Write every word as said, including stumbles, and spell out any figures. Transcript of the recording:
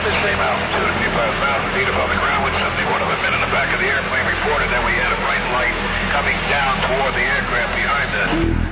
the same altitude, a few thousand feet above the ground with seventy-one of the men in the back of the airplane reported that we had a bright light coming down toward the aircraft behind us.